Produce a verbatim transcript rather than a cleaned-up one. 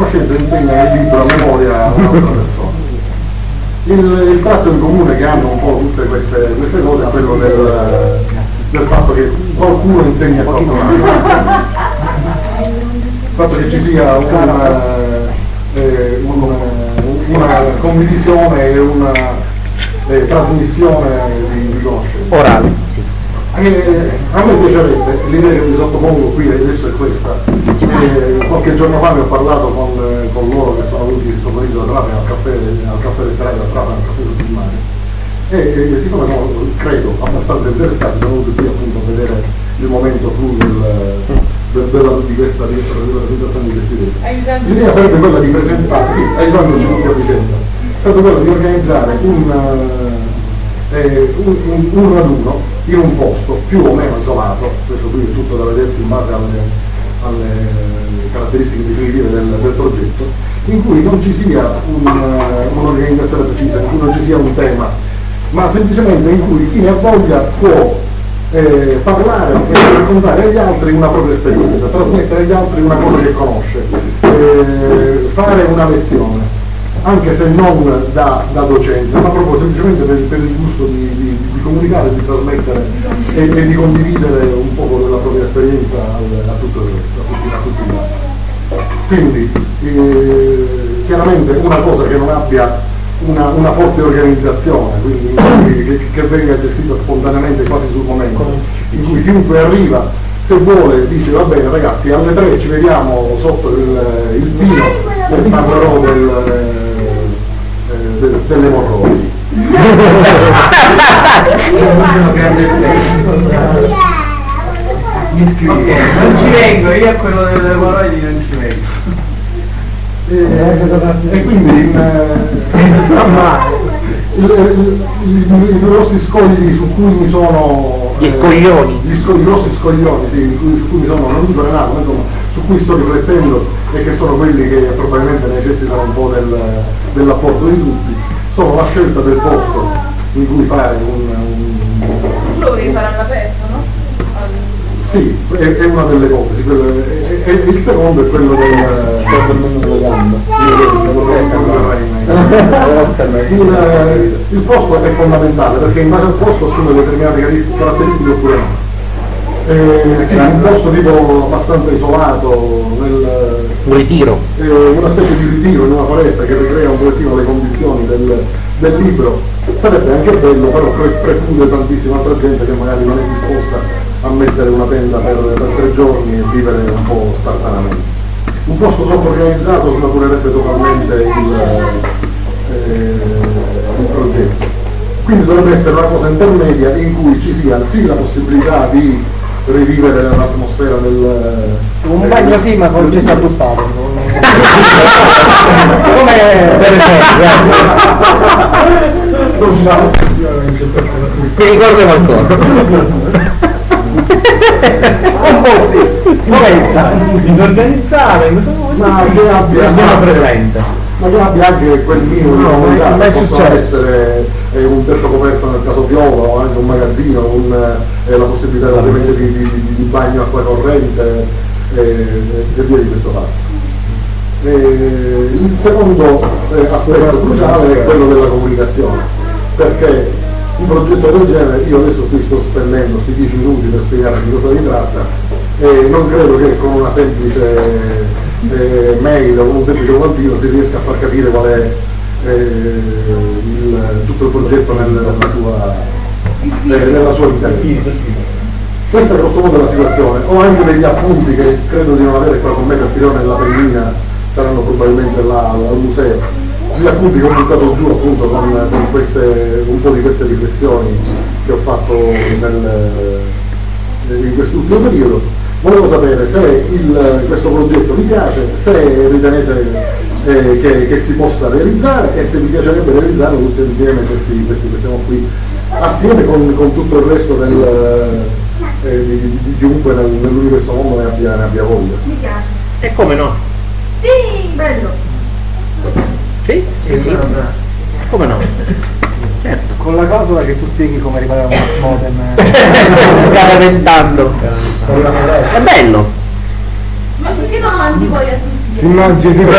conoscenza insegna il libro a memoria a un'altra persona. Il, il tratto in comune che hanno un po' tutte queste, queste cose è quello del, del fatto che qualcuno insegna a qualcun altro. Il fatto che ci sia una, eh, una, una condivisione e una eh, trasmissione di, di conoscenza. Orale, sì. Eh, a me piacerebbe, l'idea che vi sottopongo qui adesso è questa. Eh, qualche giorno fa ne ho parlato con, con loro che sono venuti questo pomeriggio da Trapani al caffè, al caffè letterario a Trapani, al caffè sul mare. E, e siccome sono, credo, abbastanza interessati, sono venuti qui appunto a vedere il momento clou del, del, della, di questa presentazione di questi idee. L'idea sarebbe quella di presentare, sì, aiutandoci tutti a vicenda, sarebbe quella di organizzare un, eh, un, un, un raduno in un posto più o meno isolato, questo qui è tutto da vedersi in base alle, alle caratteristiche definitive del, del progetto, in cui non ci sia un, un'organizzazione precisa, in cui non ci sia un tema, ma semplicemente in cui chi ne ha voglia può eh, parlare e raccontare agli altri una propria esperienza, trasmettere agli altri una cosa che conosce, eh, fare una lezione, anche se non da, da docente, ma proprio semplicemente per, per il gusto di, di, di comunicare, di trasmettere e, e di condividere un po' della propria esperienza a, a tutto il resto, a tutti, a tutti gli altri. Quindi eh, chiaramente una cosa che non abbia una, una forte organizzazione, quindi che, che venga gestita spontaneamente quasi sul momento, in cui chiunque arriva, se vuole, dice va bene ragazzi, alle tre ci vediamo sotto il, il pino e parlerò del, eh, del, delle emorroidi. Mi scrivo. Okay, non ci vengo, io a quello delle emorroidi non ci vengo. E, e quindi in, eh, sta male. I grossi scogli su cui mi sono gli scoglioni eh, gli, sco- i grossi scoglioni sì, in cui, su cui mi sono non dico renato, insomma, su cui sto riflettendo e che sono quelli che probabilmente necessitano un po' del, dell'apporto di tutti, sono la scelta del posto in cui fare un, un... tu lo devi fare all'aperto, no? Sì, è, è una delle ipotesi, quello è, è, è, il secondo è quello del delle gambe. Il, il posto è fondamentale perché in base al posto assume determinate caratteristiche oppure no. Eh, sì, un posto tipo abbastanza isolato, nel, un ritiro, eh, una specie di ritiro in una foresta che ricrea un pochettino le condizioni del, del libro, sarebbe anche bello, però pre- preclude tantissima altra gente che magari non è disposta a mettere una tenda per, per tre giorni e vivere un po' spartanamente. Un posto troppo organizzato snaturerebbe totalmente il, eh, il progetto. Quindi dovrebbe essere una cosa intermedia in cui ci sia sì la possibilità di rivivere l'atmosfera del... Un bagno sì, ma non ci sta buttato. Come per esempio. ti ricorda qualcosa? Un po' sì, molesta, disorganizzare, ma che abbia sono presente. ma che abbia anche quel minimo di comodità, ma è possono successo. essere eh, un tetto coperto nel caso piova o anche un magazzino, un, eh, la possibilità ovviamente di, di, di, di bagno acqua corrente eh, e via di questo passo. Eh, il secondo eh, aspetto cruciale è quello della comunicazione, perché un progetto del genere, io adesso qui sto spendendo questi dieci minuti per spiegarvi di cosa si tratta e non credo che con una semplice eh, mail o con un semplice volantino si riesca a far capire qual è eh, il, tutto il progetto nel, nella, sua, eh, nella sua interezza. Questa è grosso modo la situazione. Ho anche degli appunti che credo di non avere qua con me per tirare nella pennina, saranno probabilmente là al museo. Gli appunti che ho buttato giù appunto con, con queste, un po' di queste riflessioni che ho fatto nel, in quest'ultimo periodo. Volevo sapere se il, questo progetto vi piace, se ritenete eh, che, che si possa realizzare e se vi piacerebbe realizzarlo tutti insieme questi, questi che siamo qui assieme con, con tutto il resto del, eh, di, di, di chiunque nel, nell'universo mondo ne abbia, ne abbia voglia. Mi piace. E come no? Sì, bello. Sì? Sì, sì. Come no? Certo. Con la clausola che tu spieghi come riparare un Max modem. Scaraventando. È bello. Ma perché non mandi poi a tutti? Ti immagini